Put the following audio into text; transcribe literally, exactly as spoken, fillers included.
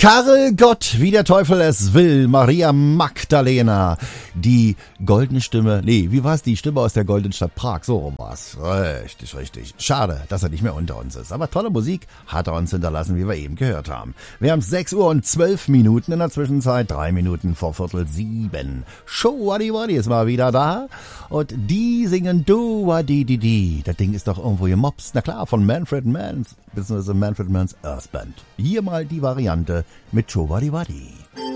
Karel Gott, wie der Teufel es will, Maria Magdalena, die goldene Stimme, nee, wie war's, die Stimme aus der goldenen Stadt Prag, so rum war's, richtig, richtig. Schade, dass er nicht mehr unter uns ist, aber tolle Musik hat er uns hinterlassen, wie wir eben gehört haben. Wir haben sechs Uhr und zwölf Minuten in der Zwischenzeit, drei Minuten vor Viertel sieben. Show Waddy Waddy ist mal wieder da und die singen Do Waddy Di Di. Das Ding ist doch irgendwo gemobst, na klar, von Manfred Mann, beziehungsweise Manfred Manns Earth Band. Hier mal die Variante mit Show Waddy Waddy.